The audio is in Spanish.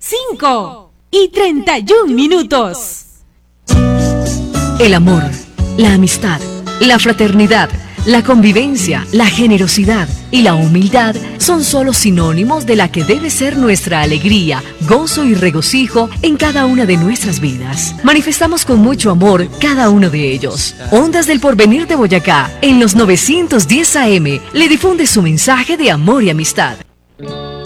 5:31. El amor, la amistad, la fraternidad, la convivencia, la generosidad y la humildad son solo sinónimos de la que debe ser nuestra alegría, gozo y regocijo en cada una de nuestras vidas. Manifestamos con mucho amor cada uno de ellos. Ondas del Porvenir de Boyacá, en los 910 AM, le difunde su mensaje de amor y amistad.